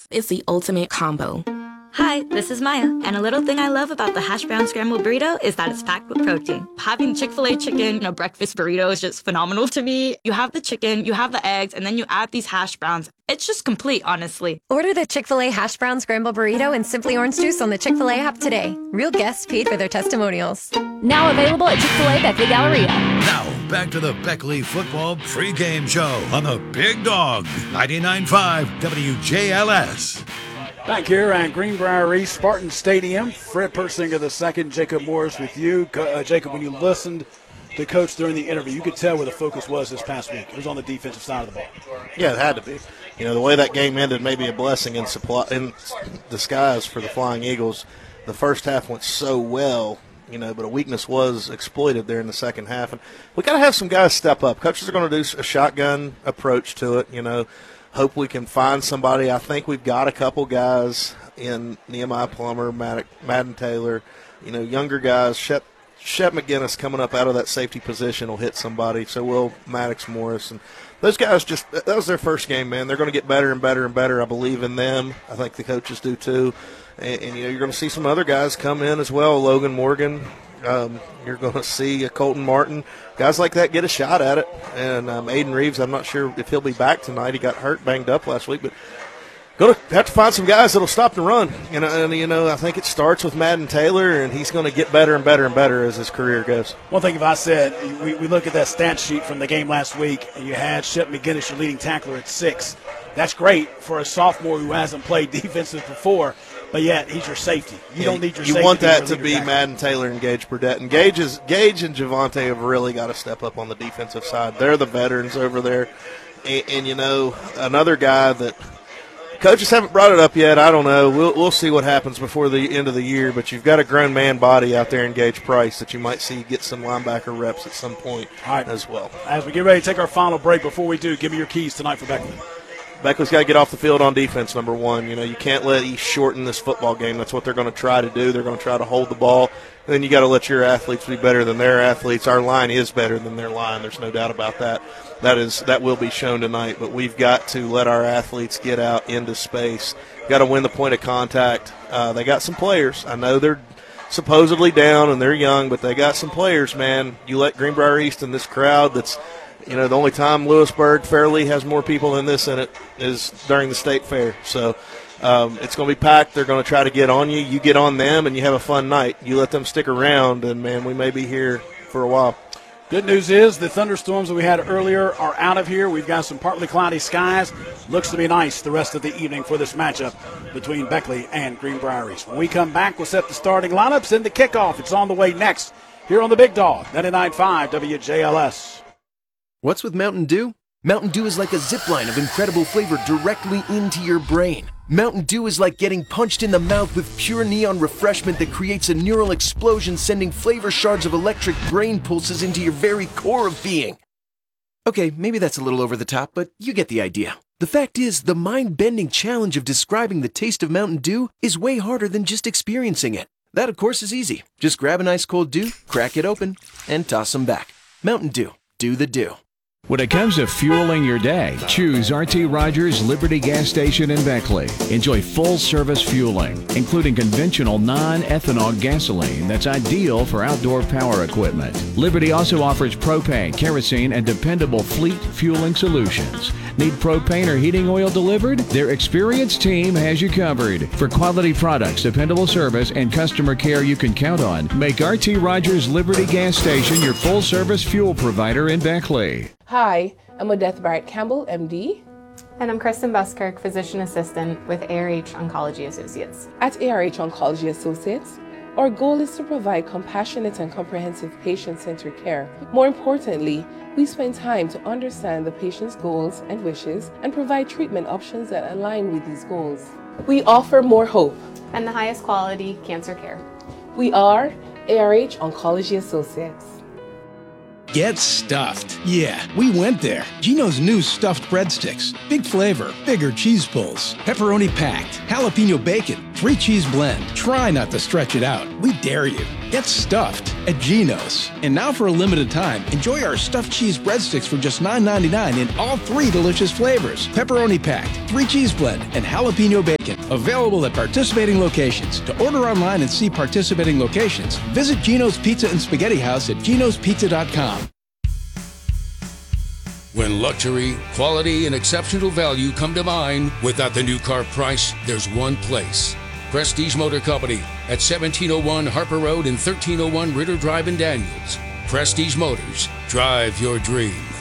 is the ultimate combo. Hi, this is Maya, and a little thing I love about the hash brown scrambled burrito is that it's packed with protein. Having Chick-fil-A chicken in a breakfast burrito is just phenomenal to me. You have the chicken, you have the eggs, and then you add these hash browns. It's just complete, honestly. Order the Chick-fil-A hash brown scrambled burrito and Simply Orange Juice on the Chick-fil-A app today. Real guests paid for their testimonials. Now available at Chick-fil-A Beckley Galleria. Now, back to the Beckley Football pregame show on the Big Dog, 99.5 WJLS. Back here at Greenbrier East Spartan Stadium, Fred Persinger II, Jacob Morris with you. Jacob, when you listened to Coach during the interview, you could tell where the focus was this past week. It was on the defensive side of the ball. Yeah, it had to be. You know, the way that game ended may be a blessing in disguise for the Flying Eagles. The first half went so well, you know, but a weakness was exploited there in the second half. And we got to have some guys step up. Coaches are going to do a shotgun approach to it, you know. Hope we can find somebody. I think we've got a couple guys in Nehemiah Plummer, Madden Taylor, you know, younger guys. Shep McGinnis coming up out of that safety position will hit somebody. So will Maddox Morris. And those guys that was their first game, man. They're going to get better and better and better. I believe in them. I think the coaches do too. And you know, you're going to see some other guys come in as well. Logan Morgan. You're going to see Colton Martin. Guys like that get a shot at it. And Aiden Reeves, I'm not sure if he'll be back tonight. He got hurt, banged up last week. But going to have to find some guys that will stop the run. And, you know, I think it starts with Madden Taylor, and he's going to get better and better and better as his career goes. One thing, if I said, we look at that stat sheet from the game last week, and you had Shep McGinnis, your leading tackler, at 6. That's great for a sophomore who hasn't played defensive before. But yet, he's your safety. You don't need your safety. You want that to be Madden Taylor and Gage Burdett. And Gage and Javante have really got to step up on the defensive side. They're the veterans over there. And you know, another guy that coaches haven't brought it up yet. I don't know. We'll see what happens before the end of the year. But you've got a grown man body out there in Gage Price that you might see get some linebacker reps at some point as well. As we get ready to take our final break, before we do, give me your keys tonight for Beckley. Beckley's got to get off the field on defense, number one. You know, you can't let East shorten this football game. That's what they're going to try to do. They're going to try to hold the ball. And then you got to let your athletes be better than their athletes. Our line is better than their line. There's no doubt about that. That will be shown tonight. But we've got to let our athletes get out into space. Got to win the point of contact. They got some players. I know they're supposedly down and they're young, but they got some players, man. You let Greenbrier East and this crowd that's, you know, the only time Lewisburg Fairleigh has more people than this in it is during the state fair. So it's going to be packed. They're going to try to get on you. You get on them, and you have a fun night. You let them stick around, and, man, we may be here for a while. Good news is the thunderstorms that we had earlier are out of here. We've got some partly cloudy skies. Looks to be nice the rest of the evening for this matchup between Beckley and Greenbrier East. When we come back, we'll set the starting lineups and the kickoff. It's on the way next here on the Big Dog, 99.5 WJLS. What's with Mountain Dew? Mountain Dew is like a zip line of incredible flavor directly into your brain. Mountain Dew is like getting punched in the mouth with pure neon refreshment that creates a neural explosion, sending flavor shards of electric brain pulses into your very core of being. Okay, maybe that's a little over the top, but you get the idea. The fact is, the mind-bending challenge of describing the taste of Mountain Dew is way harder than just experiencing it. That, of course, is easy. Just grab an ice cold Dew, crack it open, and toss them back. Mountain Dew. Do the Dew. When it comes to fueling your day, choose R.T. Rogers Liberty Gas Station in Beckley. Enjoy full-service fueling, including conventional non-ethanol gasoline that's ideal for outdoor power equipment. Liberty also offers propane, kerosene, and dependable fleet fueling solutions. Need propane or heating oil delivered? Their experienced team has you covered. For quality products, dependable service, and customer care you can count on, make R.T. Rogers Liberty Gas Station your full-service fuel provider in Beckley. Hi, I'm Odette Barrett Campbell, MD. And I'm Kristen Buskirk, Physician Assistant with ARH Oncology Associates. At ARH Oncology Associates, our goal is to provide compassionate and comprehensive patient-centered care. More importantly, we spend time to understand the patient's goals and wishes and provide treatment options that align with these goals. We offer more hope and the highest quality cancer care. We are ARH Oncology Associates. Get stuffed. Yeah, we went there. Gino's new stuffed breadsticks. Big flavor, bigger cheese pulls, pepperoni packed, jalapeno bacon, 3 cheese blend. Try not to stretch it out. We dare you. Get stuffed at Geno's. And now for a limited time, enjoy our stuffed cheese breadsticks for just $9.99 in all 3 delicious flavors. Pepperoni packed, 3 cheese blend, and jalapeno bacon. Available at participating locations. To order online and see participating locations, visit Geno's Pizza and Spaghetti House at genospizza.com. When luxury, quality, and exceptional value come to mind, without the new car price, there's one place. Prestige Motor Company at 1701 Harper Road and 1301 Ritter Drive in Daniels. Prestige Motors. Drive your dream.